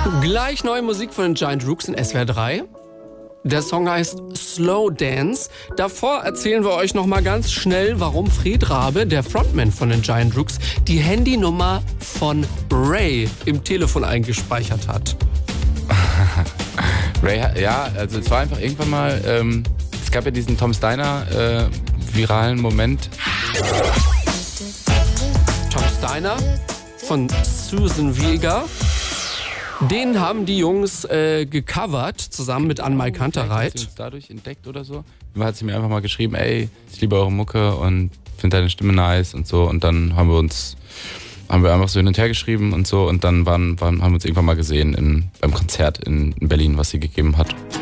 Gleich neue Musik von den Giant Rooks in SWR 3. Der Song heißt Slow Dance. Davor erzählen wir euch noch mal ganz schnell, warum Fred Rabe, der Frontman von den Giant Rooks, die Handynummer von Ray im Telefon eingespeichert hat. Ray, ja, also es war einfach irgendwann mal, es gab ja diesen Tom Steiner viralen Moment. Tom Steiner von Susan Vega. Den haben die Jungs gecovert, zusammen mit Anne-Mai Kantereit. Hast du uns dadurch entdeckt oder so? Dann hat sie mir einfach mal geschrieben, ey, ich liebe eure Mucke und finde deine Stimme nice und so. Und dann haben wir einfach so hin und her geschrieben und so. Und dann haben wir uns irgendwann mal gesehen beim Konzert in Berlin, was sie gegeben hat.